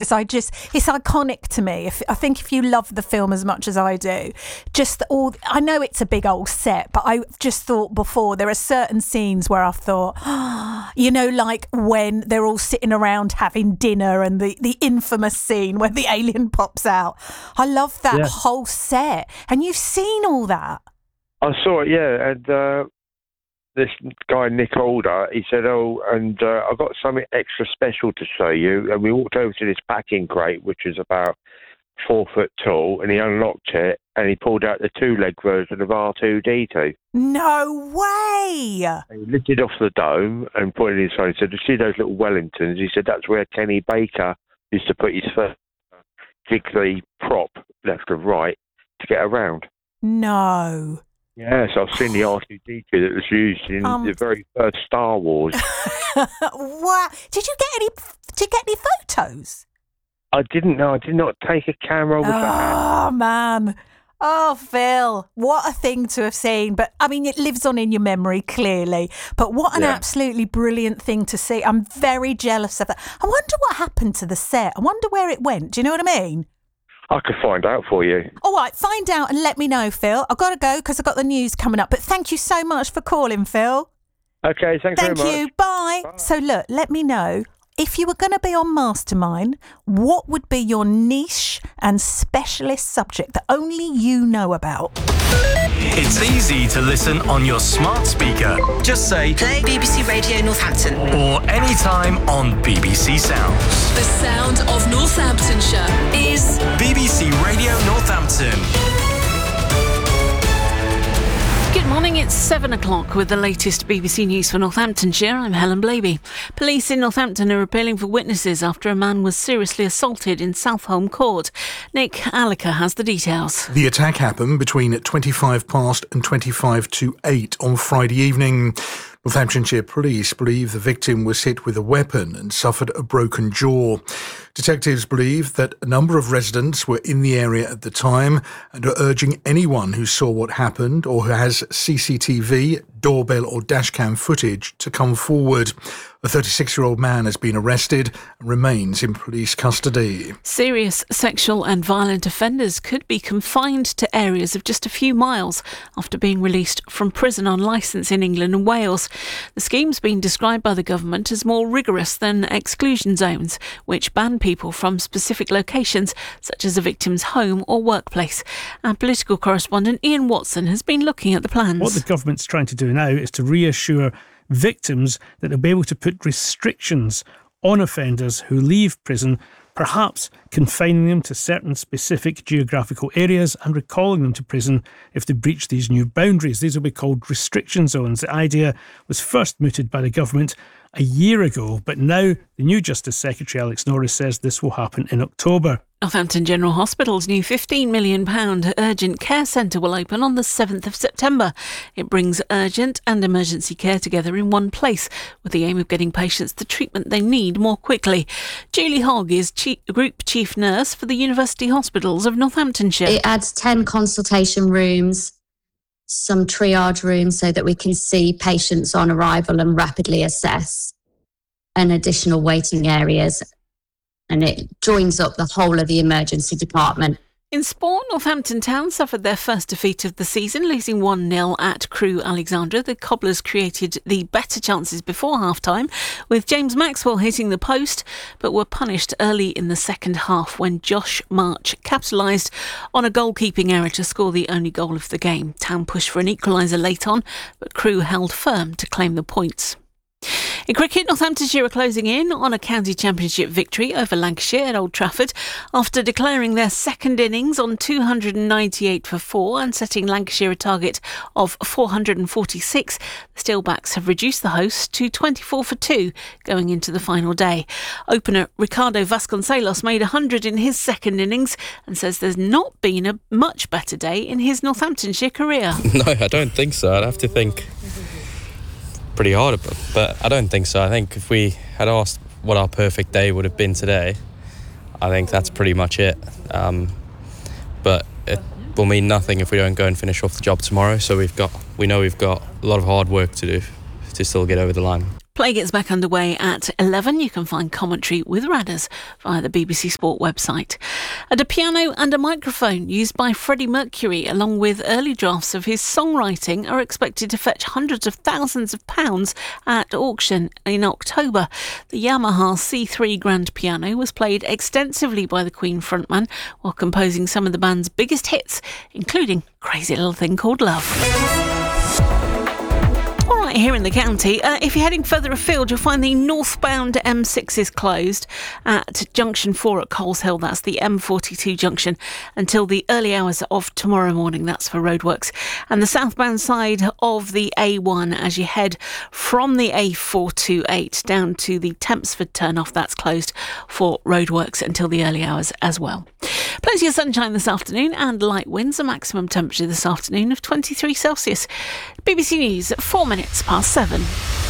because it's iconic to me. I think if you love the film as much as I do, I know it's a big old set, but I just thought before, there are certain scenes where I've thought, like when they're all sitting around having dinner and the infamous scene where the alien pops out. I love that whole set. And you've seen all that. I saw it, yeah, and this guy, Nick Alder, he said, I've got something extra special to show you. And we walked over to this packing crate, which is about 4 foot tall, and he unlocked it, and he pulled out the 2-leg version of R2-D2. No way! And he lifted off the dome and put it inside. He said, "You see those little Wellingtons?" He said, "That's where Kenny Baker used to put his first jiggly prop left and right to get around." No. Yes, I've seen the R2-D2 that was used in the very first Star Wars. Wow! Did you get any photos? I didn't know. I did not take a camera with that. Oh man! Oh, Phil, what a thing to have seen. But I mean, it lives on in your memory clearly. But what an absolutely brilliant thing to see. I'm very jealous of that. I wonder what happened to the set. I wonder where it went. Do you know what I mean? I could find out for you. All right, find out and let me know, Phil. I've got to go because I've got the news coming up. But thank you so much for calling, Phil. Okay, thanks very much. Thank you. Bye. So look, let me know. If you were going to be on Mastermind, what would be your niche and specialist subject that only you know about? It's easy to listen on your smart speaker. Just say, play BBC Radio Northampton. Or anytime on BBC Sounds. The sound of Northamptonshire is BBC Radio Northampton. Good morning, it's 7 o'clock with the latest BBC News for Northamptonshire. I'm Helen Blaby. Police in Northampton are appealing for witnesses after a man was seriously assaulted in Southholme Court. Nick Alliker has the details. The attack happened between 25 past and 25 to 8 on Friday evening. Northamptonshire police believe the victim was hit with a weapon and suffered a broken jaw. Detectives believe that a number of residents were in the area at the time and are urging anyone who saw what happened or who has CCTV, doorbell or dashcam footage to come forward. A 36-year-old man has been arrested and remains in police custody. Serious sexual and violent offenders could be confined to areas of just a few miles after being released from prison on licence in England and Wales. The scheme's been described by the government as more rigorous than exclusion zones, which ban people from specific locations, such as a victim's home or workplace. Our political correspondent Ian Watson has been looking at the plans. What the government's trying to do now is to reassure victims that they'll be able to put restrictions on offenders who leave prison, perhaps confining them to certain specific geographical areas and recalling them to prison if they breach these new boundaries. These will be called restriction zones. The idea was first mooted by the government a year ago, but now the new Justice Secretary Alex Norris says this will happen in October. Northampton General Hospital's new £15 million urgent care centre will open on the 7th of September. It brings urgent and emergency care together in one place, with the aim of getting patients the treatment they need more quickly. Julie Hogg is Group Chief Nurse for the University Hospitals of Northamptonshire. It adds 10 consultation rooms, some triage rooms so that we can see patients on arrival and rapidly assess, and additional waiting areas. And it joins up the whole of the emergency department. In sport, Northampton Town suffered their first defeat of the season, losing 1-0 at Crewe Alexandra. The Cobblers created the better chances before half-time, with James Maxwell hitting the post, but were punished early in the second half when Josh March capitalised on a goalkeeping error to score the only goal of the game. Town pushed for an equaliser late on, but Crewe held firm to claim the points. In cricket, Northamptonshire are closing in on a county championship victory over Lancashire at Old Trafford after declaring their second innings on 298 for 4 and setting Lancashire a target of 446. The Steelbacks have reduced the hosts to 24 for 2 going into the final day. Opener Ricardo Vasconcelos made 100 in his second innings and says there's not been a much better day in his Northamptonshire career. No, I don't think so. I'd have to think pretty hard, but I don't think so. I think if we had asked what our perfect day would have been today, I think that's pretty much it. But it will mean nothing if we don't go and finish off the job tomorrow. So we know we've got a lot of hard work to do to still get over the line. Play gets back underway at 11. You can find commentary with Radders via the BBC Sport website. And a piano and a microphone used by Freddie Mercury, along with early drafts of his songwriting, are expected to fetch hundreds of thousands of pounds at auction in October. The Yamaha C3 grand piano was played extensively by the Queen frontman while composing some of the band's biggest hits, including Crazy Little Thing Called Love. Here in the county, if you're heading further afield, you'll find the northbound M6 is closed at junction 4 at Coleshill. That's the M42 junction until the early hours of tomorrow morning. That's for roadworks. And the southbound side of the A1 as you head from the A428 down to the Tempsford turnoff, that's closed for roadworks until the early hours as well. Plenty of sunshine this afternoon and light winds. A maximum temperature this afternoon of 23 Celsius. BBC News at 4 minutes past 7.